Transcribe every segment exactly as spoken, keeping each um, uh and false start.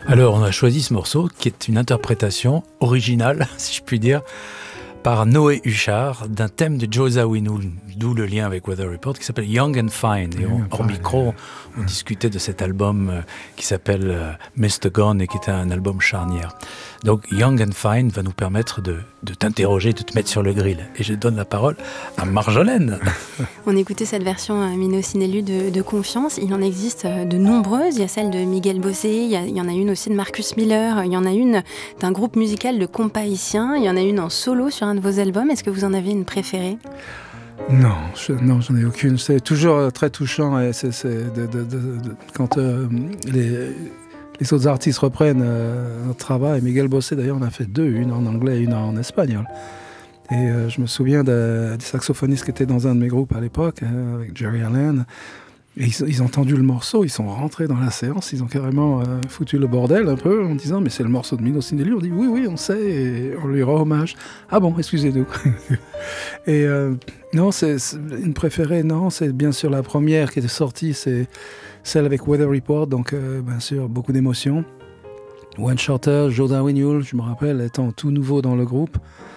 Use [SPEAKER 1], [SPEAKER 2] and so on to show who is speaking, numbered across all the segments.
[SPEAKER 1] Alors, on a choisi ce morceau qui est une interprétation originale, si je puis dire, par Noé Huchard d'un thème de Joe Zawinul, d'où le lien avec Weather Report, qui s'appelle Young and Fine. Et on, hors micro, on discutait de cet album euh, qui s'appelle euh, mister Gone et qui était un album charnière. Donc Young and Fine va nous permettre de, de t'interroger, de te mettre sur le grill. Et je donne la parole à Marjolaine.
[SPEAKER 2] On écoutait cette version euh, Mino Sinelu de, de Confiance. Il en existe euh, de nombreuses. Il y a celle de Miguel Bosé, il y, a, il y en a une aussi de Marcus Miller, il y en a une d'un groupe musical de compas haïtiens, il y en a une en solo sur un de vos albums. Est-ce que vous en avez une préférée ?
[SPEAKER 3] Non, je, non, j'en ai aucune. C'est toujours euh, très touchant et c'est, c'est de, de, de, de, quand euh, les, les autres artistes reprennent euh, notre travail. Miguel Bosé, d'ailleurs, on a fait deux, une en anglais et une en espagnol. Et euh, je me souviens de, des saxophonistes qui étaient dans un de mes groupes à l'époque, euh, avec Jerry Allen. Et ils, ils ont entendu le morceau, ils sont rentrés dans la séance, ils ont carrément euh, foutu le bordel un peu en disant mais c'est le morceau de Mino Sinelu. On dit oui, oui, on sait, et on lui rend hommage. Ah bon, excusez-nous. Et euh, non, c'est, c'est une préférée, non, c'est bien sûr la première qui était sortie, c'est celle avec Weather Report, donc euh, bien sûr beaucoup d'émotions. Wayne Shorter, Joe Zawinul, je me rappelle, étant tout nouveau dans le groupe,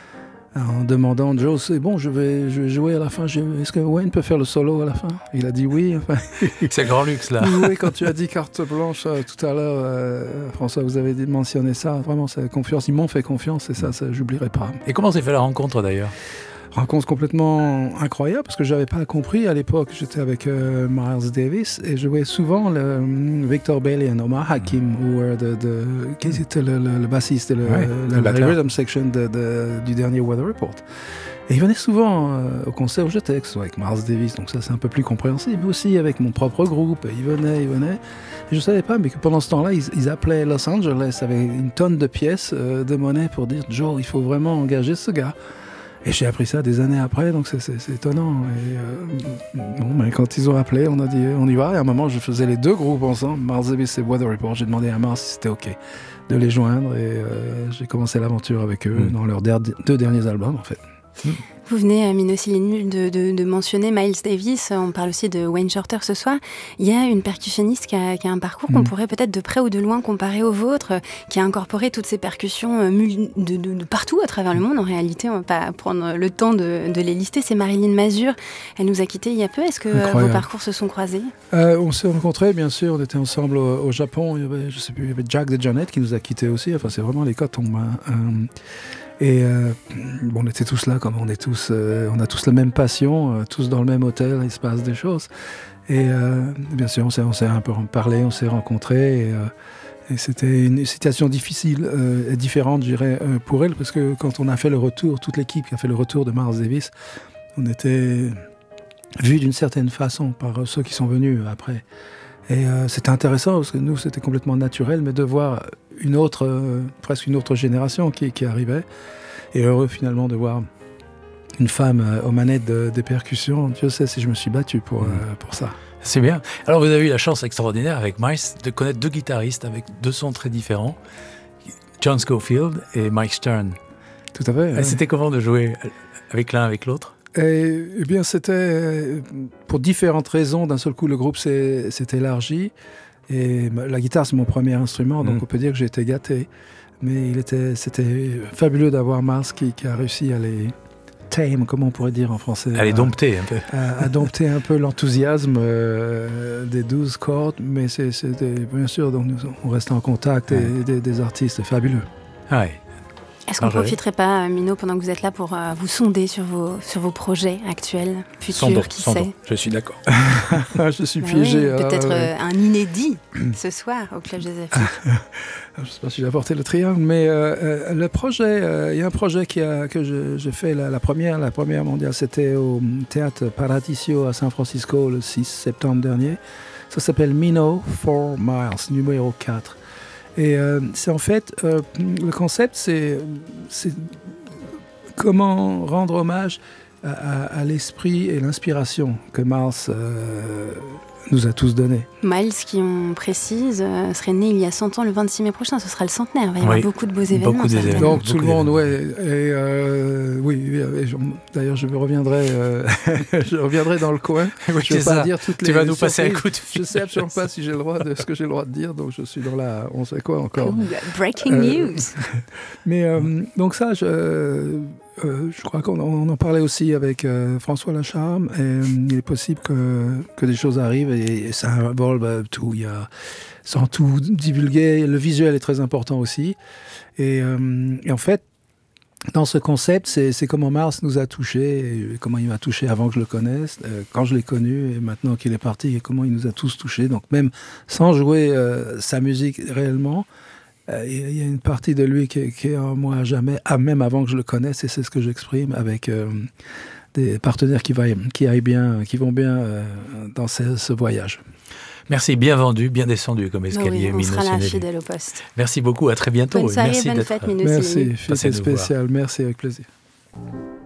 [SPEAKER 3] en demandant Joe, c'est bon, je vais, je vais jouer à la fin. Je, est-ce que Wayne peut faire le solo à la fin ? Il a dit oui. Enfin,
[SPEAKER 1] c'est le grand luxe là.
[SPEAKER 3] Oui, quand tu as dit carte blanche euh, tout à l'heure, euh, François, vous avez mentionné ça. Vraiment, c'est confiance. Ils m'ont fait confiance et ça, ça j'oublierai pas.
[SPEAKER 1] Et comment s'est fait la rencontre d'ailleurs ?
[SPEAKER 3] Rencontre complètement incroyable parce que j'avais pas compris à l'époque. J'étais avec euh, Miles Davis et je jouais souvent le um, Victor Bailey et Omar Hakim, ou euh, de, de, qui était le, le, le bassiste, le,
[SPEAKER 1] ouais,
[SPEAKER 3] le, le, le rhythm section de, de, du dernier Weather Report. Et il venait souvent euh, au concert où j'étais, que ce soit avec Miles Davis, donc ça c'est un peu plus compréhensible, mais aussi avec mon propre groupe. Il venait, il venait. Et je savais pas, mais que pendant ce temps-là, ils, ils appelaient Los Angeles avec une tonne de pièces euh, de monnaie pour dire Joe, il faut vraiment engager ce gars. Et j'ai appris ça des années après, donc c'est, c'est, c'est étonnant. Et euh, bon, mais quand ils ont appelé, on a dit on y va. Et à un moment, je faisais les deux groupes ensemble, Miles Davis et Weather Report. J'ai demandé à Miles si c'était OK de les joindre. Et euh, j'ai commencé l'aventure avec eux mmh. dans leurs der- deux derniers albums, en fait. Mmh.
[SPEAKER 2] Vous venez, Mino Sinelu, de, de, de mentionner Miles Davis. On parle aussi de Wayne Shorter ce soir. Il y a une percussionniste qui a, qui a un parcours mmh. qu'on pourrait peut-être de près ou de loin comparer au vôtre, qui a incorporé toutes ces percussions de, de, de partout à travers le monde. En réalité, on ne va pas prendre le temps de, de les lister. C'est Marilyn Mazur. Elle nous a quittés il y a peu. Est-ce que Incroyable. Vos parcours se sont croisés ?
[SPEAKER 3] euh, On s'est rencontrés, bien sûr. On était ensemble au, au Japon. Il y avait, je sais plus, il y avait Jack DeJohnette qui nous a quittés aussi. Enfin, c'est vraiment les cas tombent. Hein. Euh, Et euh, bon, on était tous là, comme on est tous, euh, on a tous la même passion, euh, tous dans le même hôtel, il se passe des choses. Et euh, bien sûr, on s'est, on s'est un peu parlé, on s'est rencontrés. Et, euh, et c'était une situation difficile euh, et différente, je dirais, euh, pour elle, parce que quand on a fait le retour, toute l'équipe qui a fait le retour de Miles Davis, on était vus d'une certaine façon par ceux qui sont venus après. Et euh, c'était intéressant parce que nous, c'était complètement naturel, mais de voir une autre, euh, presque une autre génération qui, qui arrivait. Et heureux finalement de voir une femme euh, aux manettes de, des percussions. Dieu sait si je me suis battu pour, mmh. euh, pour ça.
[SPEAKER 1] C'est bien. Alors vous avez eu la chance extraordinaire avec Miles de connaître deux guitaristes avec deux sons très différents, John Scofield et Mike Stern.
[SPEAKER 3] Tout à fait.
[SPEAKER 1] Et ouais. C'était comment de jouer avec l'un avec l'autre ?
[SPEAKER 3] Et, eh bien, c'était pour différentes raisons. D'un seul coup, le groupe s'est, s'est élargi. Et la guitare, c'est mon premier instrument, donc mmh. on peut dire que j'ai été gâté. Mais il était, c'était fabuleux d'avoir Miles qui, qui a réussi à les tame, comment on pourrait dire en français.
[SPEAKER 1] À les dompter un peu.
[SPEAKER 3] À, à dompter un peu l'enthousiasme euh, des douze cordes. Mais c'est, c'était, bien sûr, donc nous, on reste en contact ouais. et des, des artistes fabuleux.
[SPEAKER 1] Ah oui.
[SPEAKER 2] Est-ce qu'on ne profiterait pas, Mino, pendant que vous êtes là, pour euh, vous sonder sur vos, sur vos projets actuels, futurs,
[SPEAKER 1] Sondons,
[SPEAKER 2] qui
[SPEAKER 1] sondons.
[SPEAKER 2] sait ?
[SPEAKER 1] Je suis d'accord.
[SPEAKER 3] Je suis
[SPEAKER 2] bah
[SPEAKER 3] piégé.
[SPEAKER 2] Oui, peut-être
[SPEAKER 3] euh,
[SPEAKER 2] euh, un inédit ce soir au Club Joseph.
[SPEAKER 3] Je ne sais pas si j'ai apporté le triangle, mais euh, euh, le projet, euh, il y a un projet qui a, que je, j'ai fait, la, la première, la première mondiale, c'était au Théâtre Paradiso à San Francisco le six septembre dernier. Ça s'appelle Mino four miles, numéro quatre. Et euh, c'est en fait, euh, le concept, c'est, c'est comment rendre hommage à, à, à l'esprit et l'inspiration que Miles euh, nous a tous donné.
[SPEAKER 2] Miles, qui on précise, euh, serait né il y a cent ans le vingt-six mai prochain, ce sera le centenaire, il va y avoir
[SPEAKER 1] oui.
[SPEAKER 2] beaucoup de beaux événements.
[SPEAKER 1] Beaucoup d'événements.
[SPEAKER 3] Donc tout le monde, oui. Euh, oui, et je, d'ailleurs je reviendrai, euh, je reviendrai dans le coin.
[SPEAKER 1] Oui,
[SPEAKER 3] je vais pas
[SPEAKER 1] ça.
[SPEAKER 3] dire toutes
[SPEAKER 1] tu
[SPEAKER 3] les
[SPEAKER 1] vas nous
[SPEAKER 3] surprises.
[SPEAKER 1] passer un coup de fil.
[SPEAKER 3] Je sais absolument pas si j'ai le droit de ce que j'ai le droit de dire, donc je suis dans la, on sait quoi encore.
[SPEAKER 2] Ooh, breaking
[SPEAKER 3] Euh,
[SPEAKER 2] news.
[SPEAKER 3] Mais euh, donc ça, je, euh, je crois qu'on on en parlait aussi avec euh, François Lacharme. Et, euh, il est possible que, que des choses arrivent et, et ça involve tout. Il y a, sans tout divulguer, le visuel est très important aussi. Et, euh, et en fait, dans ce concept, c'est, c'est comment Mars nous a touchés, et comment il m'a touché avant que je le connaisse, euh, quand je l'ai connu et maintenant qu'il est parti, et comment il nous a tous touchés. Donc même sans jouer euh, sa musique réellement, euh, il y a une partie de lui qui, qui est en moi à jamais, ah, même avant que je le connaisse, et c'est ce que j'exprime avec euh, des partenaires qui, va, qui aillent bien, qui vont bien euh, dans ce, ce voyage.
[SPEAKER 1] Merci, bien vendu, bien descendu comme escalier.
[SPEAKER 2] Oui, on
[SPEAKER 1] Mino
[SPEAKER 2] sera là,
[SPEAKER 1] Sinelli.
[SPEAKER 2] fidèle au poste.
[SPEAKER 1] Merci beaucoup, à très bientôt.
[SPEAKER 2] Bonne soirée,
[SPEAKER 1] Merci
[SPEAKER 2] bonne
[SPEAKER 1] d'être...
[SPEAKER 2] fête, Mino
[SPEAKER 3] Merci,
[SPEAKER 2] Sinelli.
[SPEAKER 3] fête spéciale, merci, avec plaisir.